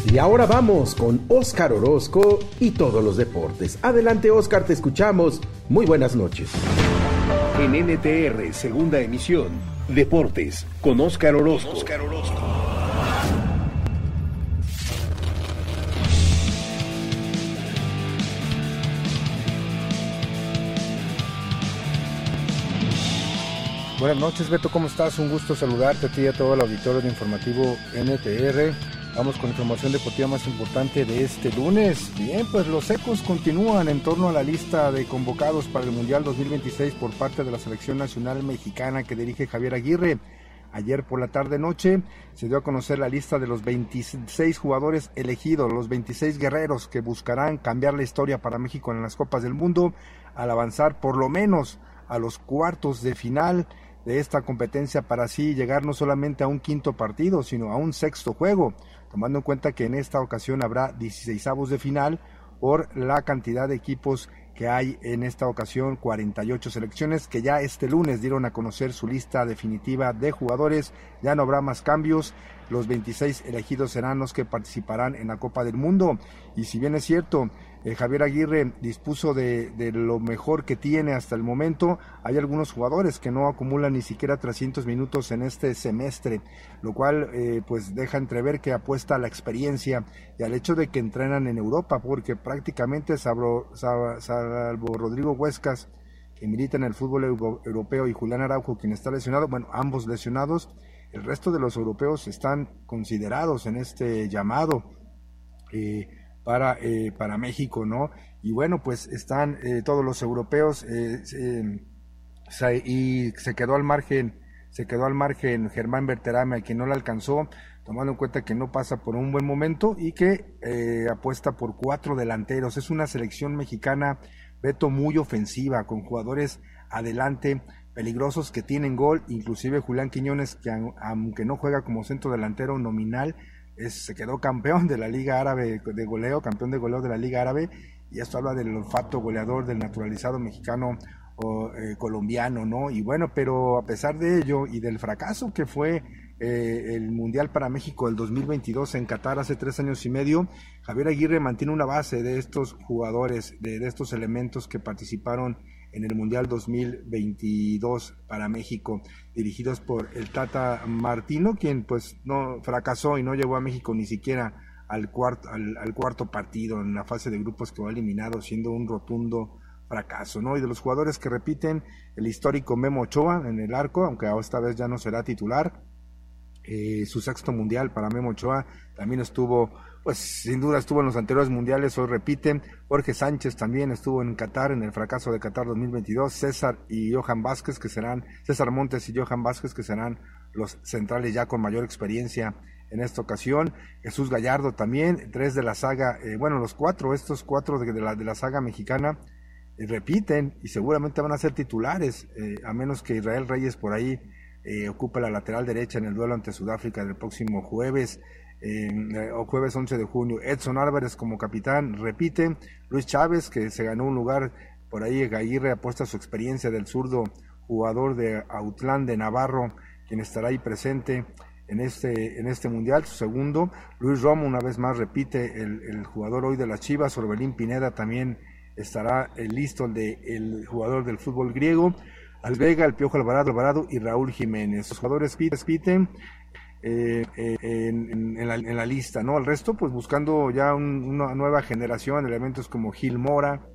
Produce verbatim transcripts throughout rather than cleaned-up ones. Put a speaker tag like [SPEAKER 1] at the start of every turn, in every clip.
[SPEAKER 1] Y ahora vamos con Óscar Orozco y todos los deportes. Adelante, Óscar, te escuchamos. Muy buenas noches.
[SPEAKER 2] En N T R, segunda emisión, Deportes, con Óscar Orozco. Con Óscar Orozco.
[SPEAKER 3] Buenas noches, Beto, ¿cómo estás? Un gusto saludarte a ti y a todo el auditorio de Informativo N T R. Vamos con la información deportiva más importante de este lunes. Bien, pues los ecos continúan en torno a la lista de convocados para el Mundial dos mil veintiséis por parte de la selección nacional mexicana que dirige Javier Aguirre. Ayer por la tarde-noche se dio a conocer la lista de los veintiséis jugadores elegidos, los veintiséis guerreros que buscarán cambiar la historia para México en las Copas del Mundo al avanzar por lo menos a los cuartos de final de esta competencia para así llegar no solamente a un quinto partido, sino a un sexto juego, tomando en cuenta que en esta ocasión habrá dieciseisavos de final por la cantidad de equipos que hay en esta ocasión, cuarenta y ocho selecciones que ya este lunes dieron a conocer su lista definitiva de jugadores. Ya no habrá más cambios, los veintiséis elegidos serán los que participarán en la Copa del Mundo. Y si bien es cierto, eh, Javier Aguirre dispuso de, de lo mejor que tiene hasta el momento, hay algunos jugadores que no acumulan ni siquiera trescientos minutos en este semestre, lo cual eh, pues deja entrever que apuesta a la experiencia y al hecho de que entrenan en Europa, porque prácticamente salvo, salvo Rodrigo Huescas, que milita en el fútbol europeo, y Julián Araujo, quien está lesionado, bueno, ambos lesionados, el resto de los europeos están considerados en este llamado eh, para, eh, para México, ¿no? Y bueno, pues están eh, todos los europeos eh, eh, se, y se quedó al margen, se quedó al margen Germán Berterame, a quien no le alcanzó, tomando en cuenta que no pasa por un buen momento y que eh, apuesta por cuatro delanteros. Es una selección mexicana, Beto, muy ofensiva, con jugadores adelante, peligrosos que tienen gol, inclusive Julián Quiñones, que aunque no juega como centro delantero nominal, es, se quedó campeón de la Liga Árabe de goleo, campeón de goleo de la Liga Árabe, y esto habla del olfato goleador del naturalizado mexicano o eh, colombiano, ¿no? Y bueno, pero a pesar de ello y del fracaso que fue eh, el Mundial para México del dos mil veintidós en Qatar hace tres años y medio, Javier Aguirre mantiene una base de estos jugadores, de, de estos elementos que participaron en el Mundial dos mil veintidós para México, dirigidos por el Tata Martino, quien pues no fracasó y no llevó a México ni siquiera al cuarto, al, al cuarto partido en la fase de grupos, que fue eliminado, siendo un rotundo fracaso, ¿no? Y de los jugadores que repiten, el histórico Memo Ochoa en el arco, aunque esta vez ya no será titular, eh, su sexto mundial para Memo Ochoa, también estuvo, pues sin duda estuvo en los anteriores mundiales, hoy repiten. Jorge Sánchez también estuvo en Qatar, en el fracaso de Qatar dos mil veintidós, César y Johan Vázquez, que serán, César Montes y Johan Vázquez, que serán los centrales ya con mayor experiencia en esta ocasión. Jesús Gallardo también, tres de la saga, eh, bueno, los cuatro, estos cuatro de, de, la, de la saga mexicana, eh, repiten y seguramente van a ser titulares, eh, a menos que Israel Reyes por ahí eh, ocupe la lateral derecha en el duelo ante Sudáfrica del próximo jueves, eh, o jueves once de junio. Edson Álvarez como capitán repite. Luis Chávez, que se ganó un lugar por ahí, Aguirre apuesta su experiencia del zurdo jugador de Autlán de Navarro, quien estará ahí presente en este, en este mundial, su segundo. Luis Romo una vez más repite, el, el jugador hoy de las Chivas. Orbelín Pineda también estará eh, listo, el, de, el jugador del fútbol griego. Alvega, el Piojo Alvarado, Alvarado y Raúl Jiménez. Los jugadores repiten eh, eh, en, en, en, la, en la lista, ¿no? El resto, pues buscando ya un, una nueva generación, elementos como Gil Mora,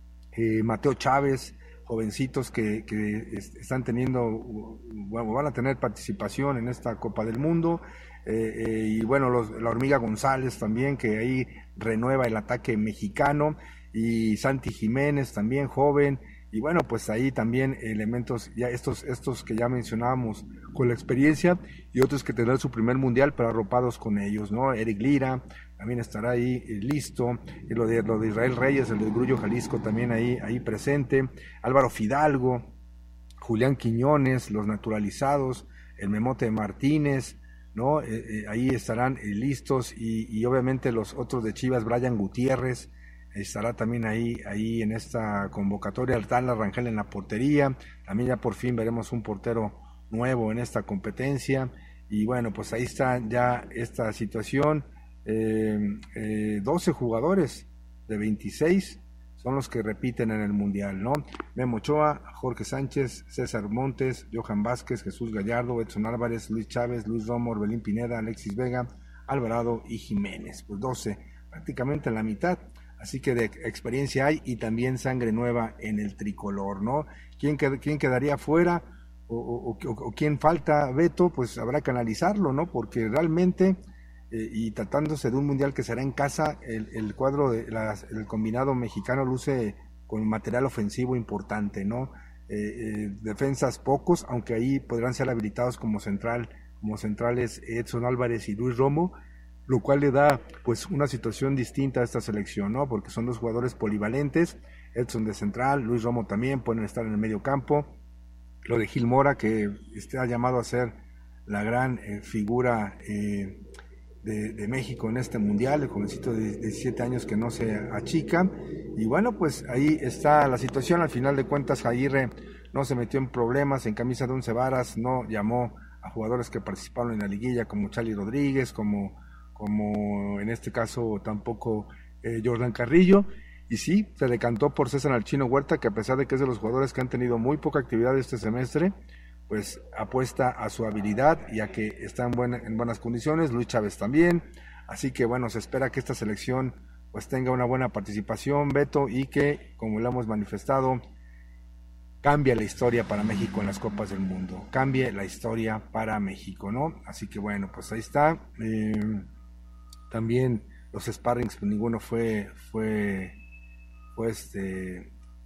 [SPEAKER 3] eh, Mateo Chávez, jovencitos que, que están teniendo, bueno, van a tener participación en esta Copa del Mundo, eh, eh, y bueno, los, la Hormiga González también, que ahí renueva el ataque mexicano, y Santi Jiménez también, joven, y bueno, pues ahí también elementos, ya estos, estos que ya mencionábamos con la experiencia, y otros que tendrán su primer mundial, pero arropados con ellos, ¿no? Eric Lira también estará ahí eh, listo, y lo de, lo de Israel Reyes, el de Grullo Jalisco también ahí, ahí presente, Álvaro Fidalgo, Julián Quiñones, los naturalizados, el Memote Martínez, ¿no? Eh, eh, ahí estarán eh, listos, y, y obviamente los otros de Chivas, Brian Gutiérrez, estará también ahí, ahí en esta convocatoria, Altán Rangel en la portería. También ya por fin veremos un portero nuevo en esta competencia, y bueno, pues ahí está ya esta situación. eh, eh, doce jugadores de veintiséis son los que repiten en el Mundial, ¿no? Memo Ochoa, Jorge Sánchez, César Montes, Johan Vázquez, Jesús Gallardo, Edson Álvarez, Luis Chávez, Luis Romo, Orbelín Pineda, Alexis Vega, Alvarado y Jiménez. Pues doce, prácticamente la mitad. Así que de experiencia hay y también sangre nueva en el tricolor, ¿no? ¿Quién, quién quedaría fuera o, o, o, o quién falta, Beto? Pues habrá que analizarlo, ¿no? Porque realmente, eh, y tratándose de un mundial que será en casa, el, el cuadro, de las, el combinado mexicano luce con material ofensivo importante, ¿no? Eh, eh, defensas pocos, aunque ahí podrán ser habilitados como central, como centrales Edson Álvarez y Luis Romo, lo cual le da pues una situación distinta a esta selección, ¿no? Porque son dos jugadores polivalentes, Edson de central, Luis Romo también, pueden estar en el medio campo, lo de Gil Mora, que está llamado a ser la gran eh, figura eh, de, de México en este mundial, el jovencito de diecisiete años que no se achica, y bueno, pues ahí está la situación. Al final de cuentas, Aguirre no se metió en problemas, en camisa de once varas, no llamó a jugadores que participaron en la liguilla como Charly Rodríguez, como como en este caso tampoco eh, Jordan Carrillo, y sí, se decantó por César el Chino Huerta, que a pesar de que es de los jugadores que han tenido muy poca actividad este semestre, pues apuesta a su habilidad y a que está en, buena, en buenas condiciones. Luis Chávez también, así que bueno, se espera que esta selección pues tenga una buena participación, Beto, y que, como lo hemos manifestado, cambie la historia para México en las Copas del Mundo, cambie la historia para México, ¿no? Así que bueno, pues ahí está. eh, También los sparrings, pues ninguno fue fue fue este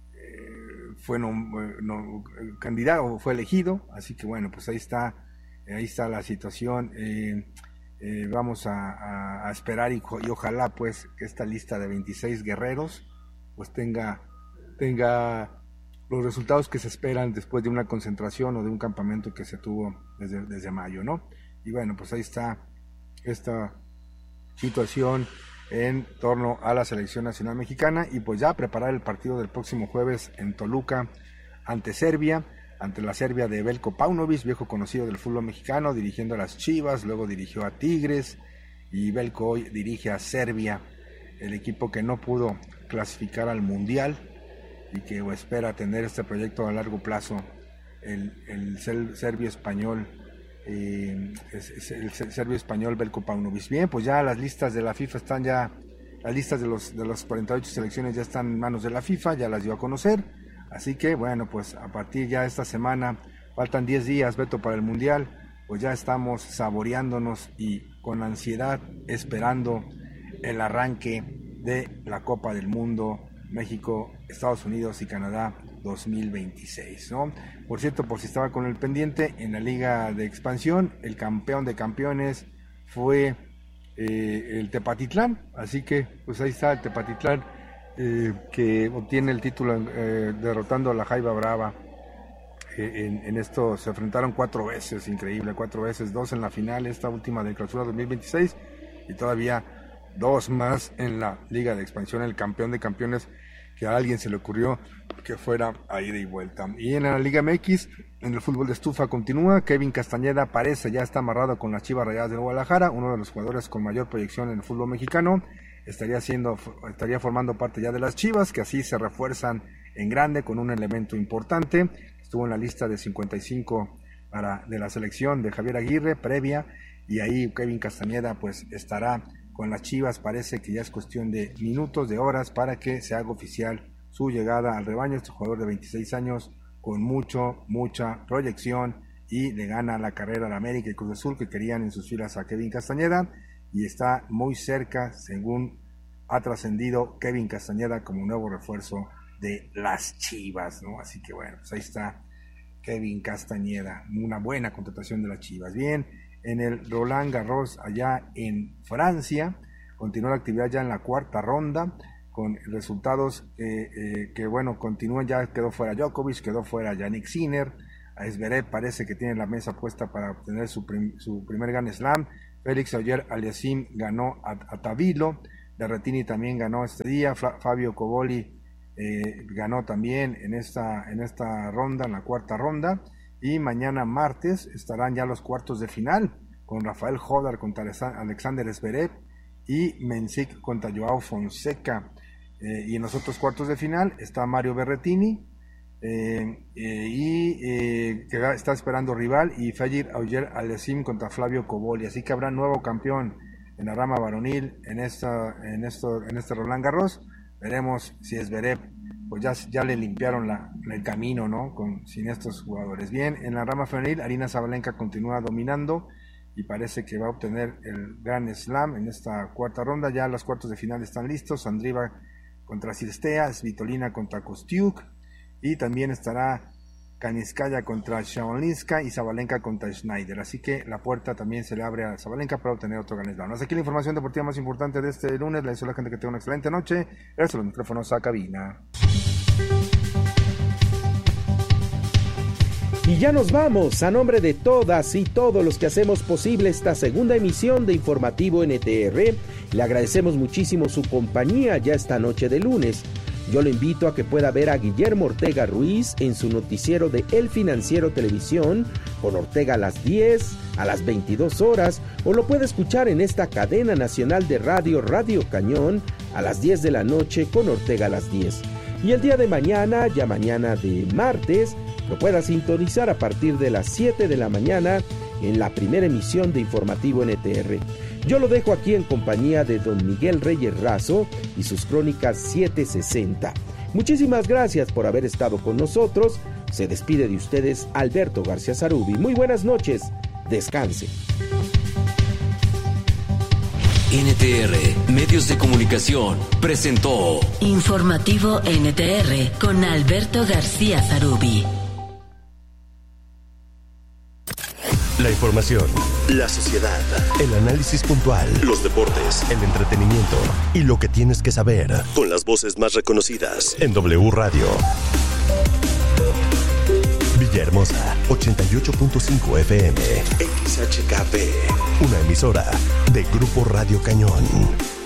[SPEAKER 3] eh, fue no, no, candidato, fue elegido, así que bueno, pues ahí está ahí está la situación. eh, eh, vamos a, a, a esperar y, y ojalá pues que esta lista de veintiséis guerreros pues tenga tenga los resultados que se esperan después de una concentración o de un campamento que se tuvo desde, desde mayo, ¿no? Y bueno, pues ahí está esta situación en torno a la selección nacional mexicana, y pues ya preparar el partido del próximo jueves en Toluca ante Serbia, ante la Serbia de Veljko Paunović, viejo conocido del fútbol mexicano, dirigiendo a las Chivas, luego dirigió a Tigres, y Veljko hoy dirige a Serbia, el equipo que no pudo clasificar al Mundial y que pues, espera tener este proyecto a largo plazo, el, el serbio español Eh, es, es el serbio español Veljko Paunović. Bien, pues ya las listas de la FIFA están ya, las listas de los de las cuarenta y ocho selecciones ya están en manos de la FIFA, ya las dio a conocer, así que bueno, pues a partir ya de esta semana, faltan diez días, Beto, para el Mundial, pues ya estamos saboreándonos y con ansiedad esperando el arranque de la Copa del Mundo México, Estados Unidos y Canadá dos mil veintiséis, ¿no? Por cierto, por si estaba con el pendiente, en la Liga de Expansión, el campeón de campeones fue eh, el Tepatitlán, así que pues ahí está el Tepatitlán, eh, que obtiene el título eh, derrotando a la Jaiba Brava. Eh, en, en esto se enfrentaron cuatro veces, increíble, cuatro veces, dos en la final, esta última de clausura dos mil veintiséis, y todavía dos más en la Liga de Expansión, el campeón de campeones, que a alguien se le ocurrió que fuera a ida y vuelta. Y en la Liga M X, en el fútbol de estufa continúa, Kevin Castañeda parece ya está amarrado con las Chivas Rayadas de Guadalajara, uno de los jugadores con mayor proyección en el fútbol mexicano, estaría siendo, estaría formando parte ya de las Chivas, que así se refuerzan en grande con un elemento importante. Estuvo en la lista de cincuenta y cinco para, de la selección de Javier Aguirre previa, y ahí Kevin Castañeda pues estará con las Chivas. Parece que ya es cuestión de minutos, de horas, para que se haga oficial su llegada al rebaño. Este jugador de veintiséis años con mucho, mucha proyección, y le gana la carrera al América y Cruz Azul, que querían en sus filas a Kevin Castañeda, y está muy cerca, según ha trascendido, Kevin Castañeda como nuevo refuerzo de las Chivas, ¿no? Así que bueno, pues ahí está Kevin Castañeda, una buena contratación de las Chivas. Bien, en el Roland Garros allá en Francia, continúa la actividad ya en la cuarta ronda, con resultados eh, eh, que bueno, continúan. Ya quedó fuera Djokovic, quedó fuera Yannick Sinner, a Zverev parece que tiene la mesa puesta para obtener su, prim, su primer Grand Slam. Félix Auger-Aliassime ganó a, a Tavilo, Berrettini también ganó este día, Fla, Fabio Coboli eh, ganó también en esta, en esta ronda, en la cuarta ronda. Y mañana martes estarán ya los cuartos de final, con Rafael Hodar contra Alexander Zverev y Mensik contra Joao Fonseca. Eh, y en los otros cuartos de final está Mario Berrettini eh, eh, y eh, que está esperando rival, y Fajir Auger Aliassime contra Flavio Cobolli. Así que habrá nuevo campeón en la rama varonil en esta en esto en este Roland Garros. Veremos si es Zverev, pues ya, ya le limpiaron la, el camino, ¿no? Con, sin estos jugadores. Bien, en la rama femenil, Aryna Sabalenka continúa dominando y parece que va a obtener el Grand Slam en esta cuarta ronda. Ya los cuartos de final están listos: Andrieva contra Cirstea, Svitolina contra Kostiuk, y también estará Kaniskaya contra Shaolinska y Sabalenka contra Schneider. Así que la puerta también se le abre a Sabalenka para obtener otro Grand Slam. Hasta aquí la información deportiva más importante de este lunes. Le deseo a la gente que tenga una excelente noche. Gracias a los micrófonos a cabina.
[SPEAKER 1] Y ya nos vamos. A nombre de todas y todos los que hacemos posible esta segunda emisión de Informativo N T R, le agradecemos muchísimo su compañía ya esta noche de lunes. Yo lo invito a que pueda ver a Guillermo Ortega Ruiz en su noticiero de El Financiero Televisión, con Ortega a las diez, a las veintidós horas, o lo puede escuchar en esta cadena nacional de radio, Radio Cañón, a las diez de la noche, con Ortega a las diez. Y el día de mañana, ya mañana de martes, lo pueda sintonizar a partir de las siete de la mañana en la primera emisión de Informativo N T R. Yo lo dejo aquí en compañía de don Miguel Reyes Razo y sus crónicas siete sesenta. Muchísimas gracias por haber estado con nosotros. Se despide de ustedes Alberto García Zarubi. Muy buenas noches. Descanse.
[SPEAKER 4] N T R, Medios de Comunicación, presentó
[SPEAKER 5] Informativo N T R con Alberto García Zarubi.
[SPEAKER 6] La información, la sociedad, el análisis puntual, los deportes, el entretenimiento y lo que tienes que saber, con las voces más reconocidas en W Radio. Villahermosa, ochenta y ocho punto cinco F M, X H K P, una emisora de Grupo Radio Cañón.